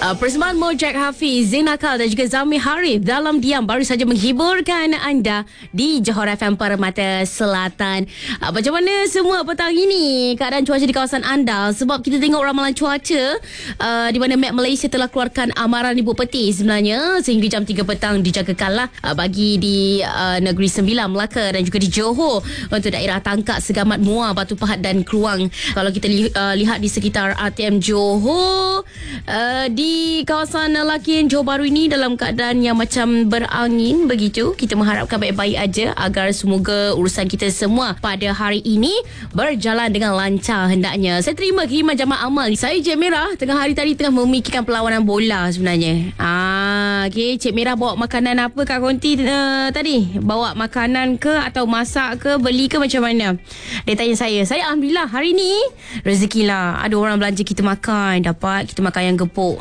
Persembahan Mojak Hafiz, Zain Akal dan juga Zami Harith dalam diam baru saja menghiburkan anda di Johor FM Permata Selatan. Macam mana semua petang ini keadaan cuaca di kawasan anda? Sebab kita tengok ramalan cuaca di mana Met Malaysia telah keluarkan amaran ibu peti sebenarnya sehingga jam 3 petang dijagakanlah bagi di Negeri Sembilan, Melaka dan juga di Johor untuk daerah Tangkak, Segamat, Muar, Batu Pahat dan Keluang. Kalau kita lihat di sekitar ATM Johor, di kawasan Lakian Johor Bahru ini dalam keadaan yang macam berangin begitu. Kita mengharapkan baik-baik aja agar semoga urusan kita semua pada hari ini berjalan dengan lancar hendaknya. Saya terima kiriman jamaah amal. Saya Cik Merah tengah hari tadi tengah memikirkan perlawanan bola sebenarnya. Okey, Cik Merah bawa makanan apa kat konti tadi? Bawa makanan ke atau masak ke, beli ke macam mana? Dia tanya saya. Saya alhamdulillah hari ni rezekilah. Ada orang belanja kita makan, dapat kita makan yang gepuk.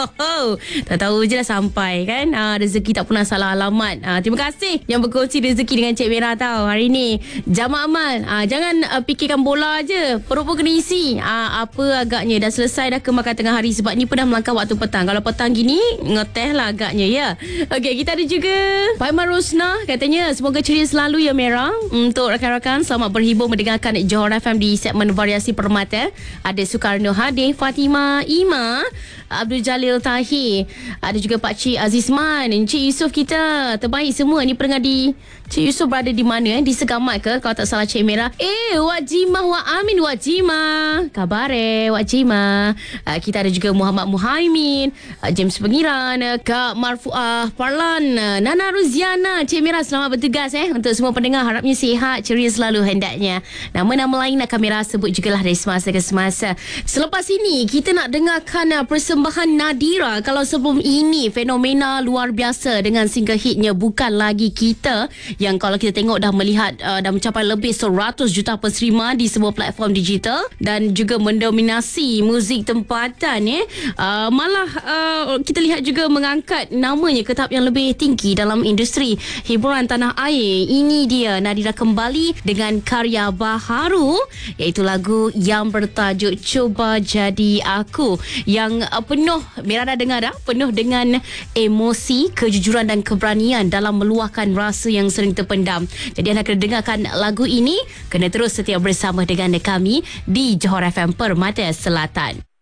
Tak tahu je dah sampai kan. Rezeki tak pernah salah alamat. Terima kasih yang berkongsi rezeki dengan Cik Merah tau hari ni. Jamaah amal, jangan fikirkan bola je, perut pun kena isi. Apa agaknya dah selesai dah ke makan tengah hari, sebab ni pun dah melangkah waktu petang. Kalau petang gini ngeteh lah agaknya ya. Okey, kita ada juga Paiman Rosna, katanya semoga ceria selalu ya Merah. Untuk rakan-rakan selamat berhibur mendengarkan Johor FM di segmen Variasi Permata. Ada Sukarno Hadi, Fatimah Ima, Abdul Jalil Tahir, ada juga Pak Cik Azizman, Encik Yusof kita. Terbaik semua ni pendengar di Cik Yusof berada di mana? Di Segamat ke? Kalau tak salah Cik Merah. Wak Jimah, Wak Amin, Wak Jimah. Kabar Wak Jimah. Kita ada juga Muhammad Muhaimin, James Pengiran, Kak Marfuah Parlan, Nana Ruziana. Cik Merah selamat bertugas untuk semua pendengar. Harapnya sihat, ceria selalu hendaknya. Nama-nama lain akan Merah sebut jugalah dari semasa ke semasa. Selepas ini kita nak dengarkan persembahan Nadira. Kalau sebelum ini fenomena luar biasa dengan single hitnya Bukan Lagi Kita, yang kalau kita tengok dah melihat dah mencapai lebih 100 juta penserima di sebuah platform digital dan juga mendominasi muzik tempatan. Malah kita lihat juga mengangkat namanya ke tahap yang lebih tinggi dalam industri hiburan tanah air. Ini dia Nadira kembali dengan karya baharu, iaitu lagu yang bertajuk Cuba Jadi Aku, yang penuh, Merah dah dengar dah, penuh dengan emosi, kejujuran dan keberanian dalam meluahkan rasa yang sering terpendam. Jadi anda kena dengarkan lagu ini, kena terus setia bersama dengan kami di Johor FM Permata Selatan.